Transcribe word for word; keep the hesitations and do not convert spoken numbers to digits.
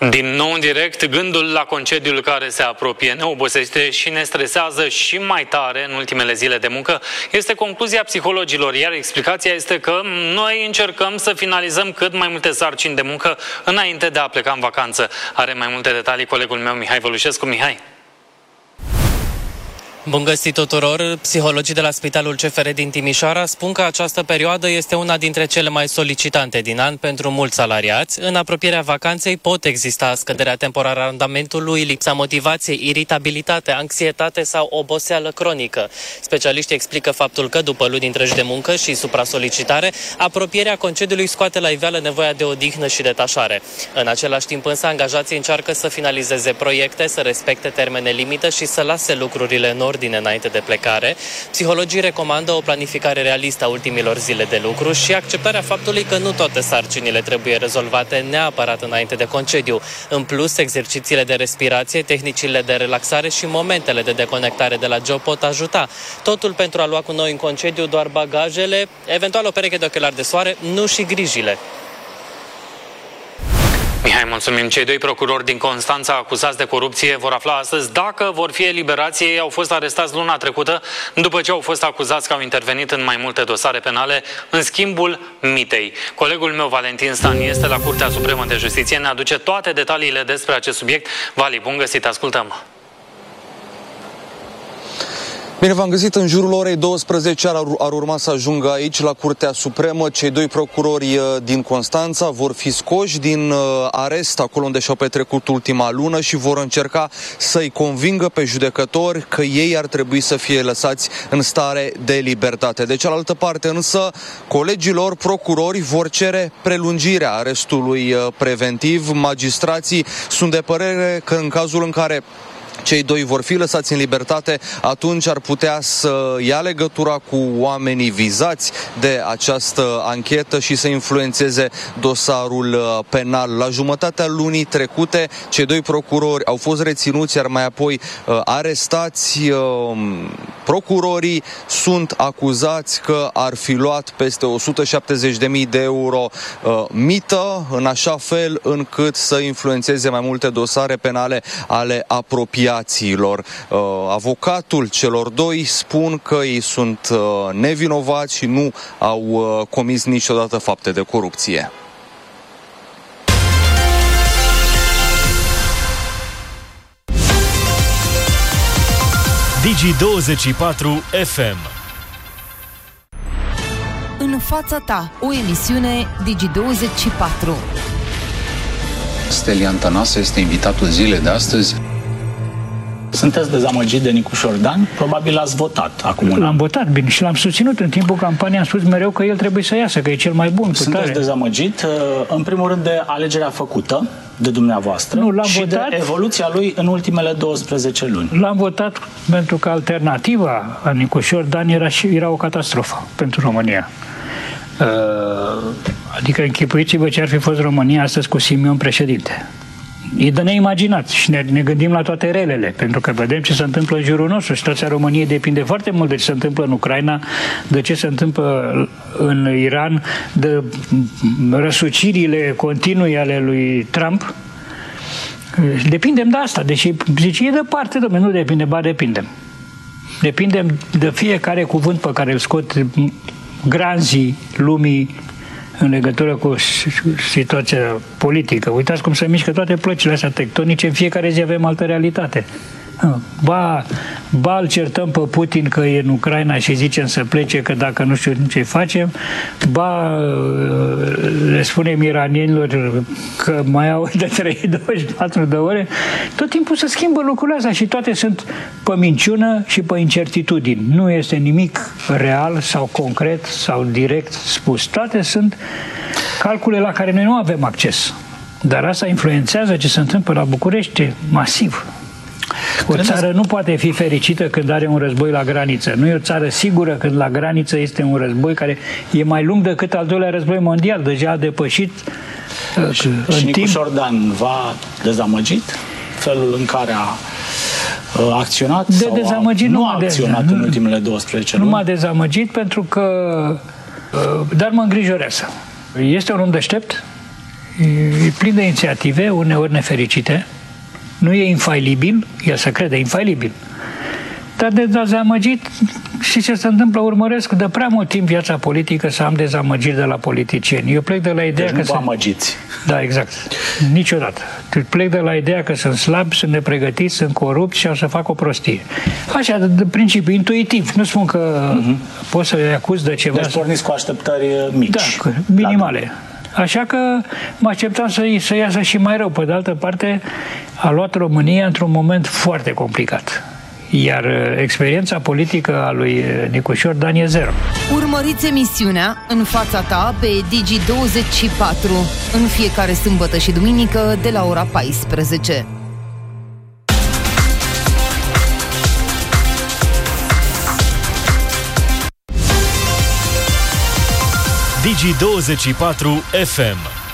Din nou în direct, gândul la concediul care se apropie ne obosește și ne stresează și mai tare în ultimele zile de muncă. Este concluzia psihologilor, iar explicația este că noi încercăm să finalizăm cât mai multe sarcini de muncă înainte de a pleca în vacanță. Are mai multe detalii colegul meu Mihai Vălușescu. Mihai. Bun găsit tuturor! Psihologii de la Spitalul C F R din Timișoara spun că această perioadă este una dintre cele mai solicitante din an pentru mulți salariați. În apropierea vacanței pot exista scăderea temporară a randamentului, lipsa motivației, iritabilitate, anxietate sau oboseală cronică. Specialiștii explică faptul că după luni întregi de muncă și supra-solicitare, apropierea concediului scoate la iveală nevoia de odihnă și detașare. În același timp însă, angajații încearcă să finalizeze proiecte, să respecte termene limită și să lase lucrurile în ordine înainte de plecare. Psihologii recomandă o planificare realistă a ultimilor zile de lucru și acceptarea faptului că nu toate sarcinile trebuie rezolvate neapărat înainte de concediu. În plus, exercițiile de respirație, tehnicile de relaxare și momentele de deconectare de la job pot ajuta. Totul pentru a lua cu noi în concediu doar bagajele, eventual o pereche de ochelari de soare, nu și grijile. Mihai, mulțumim. Cei doi procurori din Constanța acuzați de corupție vor afla astăzi dacă vor fi eliberați. Ei au fost arestați luna trecută după ce au fost acuzați că au intervenit în mai multe dosare penale în schimbul mitei. Colegul meu Valentin Stan este la Curtea Supremă de Justiție, ne aduce toate detaliile despre acest subiect. Vali, bun găsit, ascultăm! Bine v-am găsit. În jurul orei douăsprezece ar, ar urma să ajungă aici, la Curtea Supremă. Cei doi procurori din Constanța vor fi scoși din uh, arest, acolo unde și-au petrecut ultima lună, și vor încerca să-i convingă pe judecători că ei ar trebui să fie lăsați în stare de libertate. De cealaltă parte însă, colegii lor procurori vor cere prelungirea arestului uh, preventiv. Magistrații sunt de părere că în cazul în care cei doi vor fi lăsați în libertate, atunci ar putea să ia legătura cu oamenii vizați de această anchetă și să influențeze dosarul penal. La jumătatea lunii trecute, cei doi procurori au fost reținuți, iar mai apoi uh, arestați. Uh, procurorii sunt acuzați că ar fi luat peste o sută șaptezeci de mii de euro uh, mită, în așa fel încât să influențeze mai multe dosare penale ale apropiaților. Uh, avocatul celor doi spun că ei sunt uh, nevinovați și nu au uh, comis niciodată fapte de corupție. Digi douăzeci și patru F M. În fața ta, o emisiune Digi douăzeci și patru. Stelian Tănase este invitatul zilei de astăzi. Sunteți dezamăgit de Nicu Șordan? Probabil l-ați votat acum. L-am votat, bine, și l-am susținut în timpul campaniei. Am spus mereu că el trebuie să iasă, că e cel mai bun. Sunteți dezamăgit, în primul rând, de alegerea făcută de dumneavoastră. Nu, l-am și votat, de evoluția lui în ultimele douăsprezece luni. L-am votat pentru că alternativa a Nicu Șordan era, și, era o catastrofă pentru România. Adică închipuiți-vă ce ar fi fost România astăzi cu Simion președinte. E de neimaginat și ne, ne gândim la toate relele, pentru că vedem ce se întâmplă în jurul nostru. Situația României depinde foarte mult de ce se întâmplă în Ucraina, de ce se întâmplă în Iran, de răsucirile continue ale lui Trump. Depindem de asta, deși zice, e departe, dom'le, nu depinde, ba depindem. Depindem de fiecare cuvânt pe care îl scot granzii lumii în legătură cu situația politică. Uitați cum se mișcă toate plăcile astea tectonice, în fiecare zi avem altă realitate. Ba, ba îl certăm pe Putin că e în Ucraina și zicem să plece, că dacă nu știu ce facem, ba le spunem iranienilor că mai au de trei douăzeci și patru de ore. Tot timpul se schimbă lucrurile astea și toate sunt pe minciună și pe incertitudini. Nu este nimic real sau concret sau direct spus. Toate sunt calcule la care noi nu avem acces. Dar asta influențează ce se întâmplă la București masiv. O țară nu poate fi fericită când are un război la graniță. Nu e o țară sigură când la graniță este un război care e mai lung decât al doilea război mondial. Deja a depășit și, în și Nicu timp... Șordan v-a dezamăgit felul în care a uh, acționat de sau dezamăgit a, nu nu a acționat de... în ultimele douăsprezece luni? Nu m-a dezamăgit pentru că... Uh, dar mă îngrijorează. Este un om deștept, E plin de inițiative, uneori nefericite. Nu e infailibil, el se crede infailibil. Dar de dezamăgit, și ce se întâmplă, urmăresc de prea mult timp viața politică să am dezamăgiri de la politicieni. Eu plec de la ideea deci că... nu vă sunt... amăgiți. Da, exact. Niciodată. Plec de la ideea că sunt slabi, sunt nepregătiți, sunt corupți și au să fac o prostie. Așa, de, de principiu, intuitiv. Nu spun că uh-huh. pot să-i acuz de ceva. Deci porniți cu așteptări mici. Da, minimale. Așa că mă așteptam să, să iasă și mai rău. Pe de altă parte, a luat România într-un moment foarte complicat. Iar experiența politică a lui Nicușor Dan e zero. Urmăriți emisiunea În fața ta pe Digi douăzeci și patru în fiecare sâmbătă și duminică de la ora paisprezece. Digi douăzeci și patru F M.